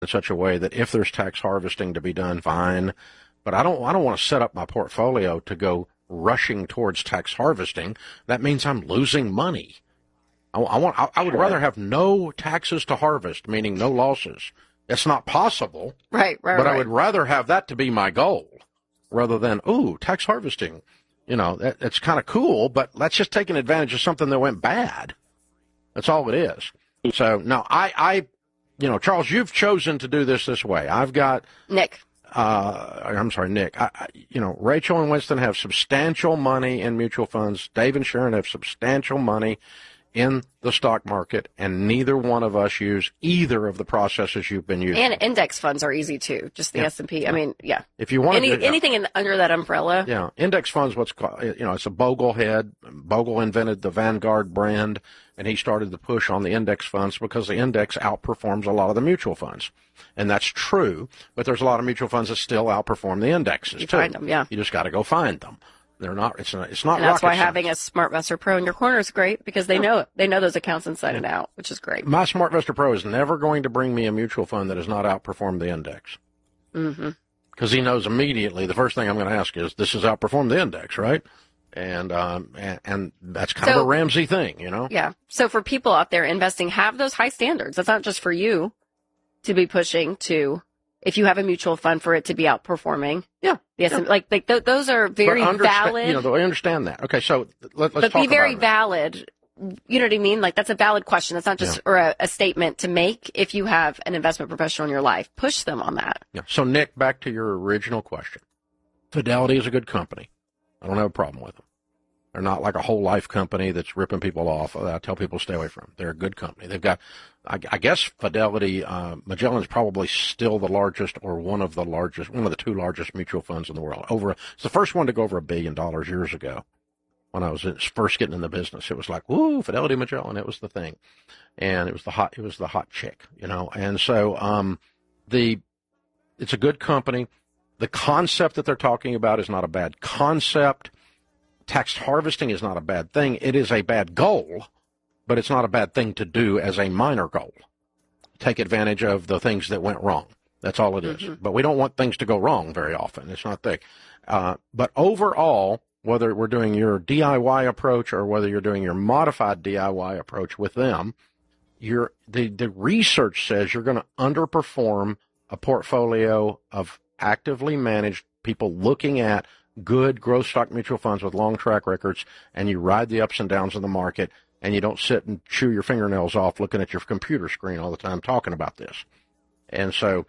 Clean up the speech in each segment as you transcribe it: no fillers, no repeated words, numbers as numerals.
in such a way that if there's tax harvesting to be done, fine. But I don't want to set up my portfolio to go rushing towards tax harvesting. That means I'm losing money. I would rather have no taxes to harvest, meaning no losses. It's not possible. Right. But I would rather have that to be my goal rather than, tax harvesting. It's kind of cool, but that's just taking advantage of something that went bad. That's all it is. So, no, Charles, you've chosen to do this way. I've got Nick. Nick. Rachel and Winston have substantial money in mutual funds. Dave and Sharon have substantial money in the stock market, and neither one of us use either of the processes you've been using. And index funds are easy too, just the S&P. I mean, yeah. If you want anything under that umbrella. Yeah, index funds, what's called, it's a Bogle head. Bogle invented the Vanguard brand, and he started the push on the index funds because the index outperforms a lot of the mutual funds. And that's true, but there's a lot of mutual funds that still outperform the indexes too. Find them, yeah. You just got to go find them. They're not. It's not. And that's why having a SmartVestor Pro in your corner is great because they know those accounts inside and out, which is great. My SmartVestor Pro is never going to bring me a mutual fund that has not outperformed the index. Mm-hmm. Because he knows immediately the first thing I'm going to ask is, "This has outperformed the index, right?" And that's kind of a Ramsey thing, Yeah. So for people out there investing, have those high standards. That's not just for you to be pushing to. If you have a mutual fund, for it to be outperforming. Yeah. Yes. Yeah. Those are very valid. I understand that. Okay. So let's talk about it. But be very valid. You know what I mean? Like, that's a valid question. That's not just or a statement to make if you have an investment professional in your life. Push them on that. Yeah. So, Nick, back to your original question. Fidelity is a good company. I don't have a problem with them. They're not like a whole life company that's ripping people off. I tell people to stay away from them. They're a good company. They've got, I guess, Fidelity, Magellan's probably still the largest or one of the two largest mutual funds in the world. It's the first one to go over $1 billion years ago. When I was first getting in the business, it was like, woo, Fidelity Magellan. It was the thing. And it was the hot chick, And so, it's a good company. The concept that they're talking about is not a bad concept. Tax harvesting is not a bad thing. It is a bad goal, but it's not a bad thing to do as a minor goal. Take advantage of the things that went wrong. That's all it is. Mm-hmm. But we don't want things to go wrong very often. It's not thick. But overall, whether we're doing your DIY approach or whether you're doing your modified DIY approach with them, the research says you're going to underperform a portfolio of actively managed people looking at good growth stock mutual funds with long track records, and you ride the ups and downs of the market, and you don't sit and chew your fingernails off looking at your computer screen all the time talking about this. And so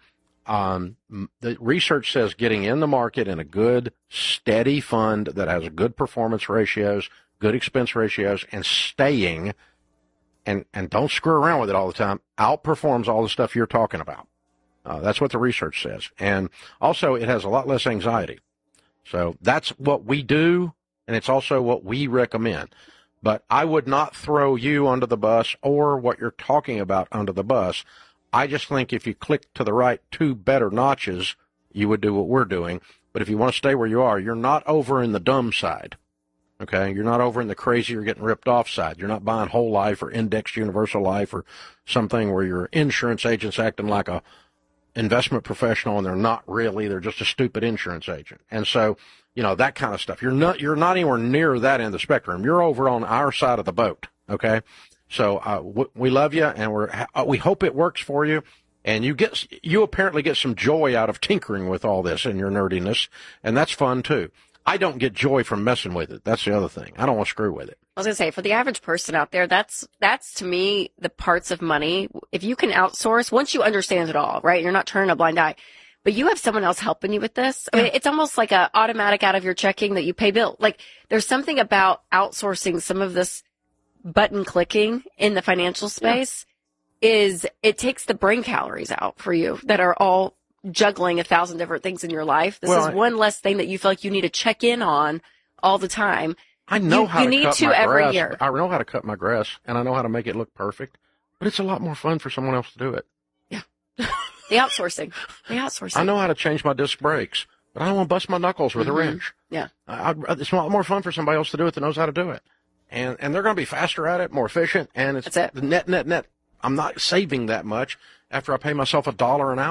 the research says getting in the market in a good, steady fund that has good performance ratios, good expense ratios, and staying, and don't screw around with it all the time, outperforms all the stuff you're talking about. That's what the research says. And also, it has a lot less anxiety. So that's what we do, and it's also what we recommend. But I would not throw you under the bus or what you're talking about under the bus. I just think if you click to the right 2 better notches, you would do what we're doing. But if you want to stay where you are, you're not over in the dumb side. Okay? You're not over in the crazy or getting ripped off side. You're not buying whole life or indexed universal life or something where your insurance agent's acting like a investment professional, and they're not really. They're just a stupid insurance agent. And so, that kind of stuff. You're not anywhere near that end of the spectrum. You're over on our side of the boat. Okay. So, we love you, and we hope it works for you. And you apparently get some joy out of tinkering with all this and your nerdiness. And that's fun too. I don't get joy from messing with it. That's the other thing. I don't want to screw with it. I was going to say, for the average person out there, that's to me the parts of money. If you can outsource, once you understand it all, right? You're not turning a blind eye, but you have someone else helping you with this. I mean, it's almost like a automatic out of your checking that you pay bill. Like, there's something about outsourcing some of this button clicking in the financial space is it takes the brain calories out for you that are all juggling 1,000 different things in your life. This is one less thing that you feel like you need to check in on all the time. I know how to need cut to my every grass. year. I know how to cut my grass, and I know how to make it look perfect. But it's a lot more fun for someone else to do it. Yeah. The outsourcing. I know how to change my disc brakes, but I don't want to bust my knuckles with a wrench. Yeah. It's a lot more fun for somebody else to do it that knows how to do it. And they're going to be faster at it, more efficient, and it's That's it. net. I'm not saving that much after I pay myself $1 an hour.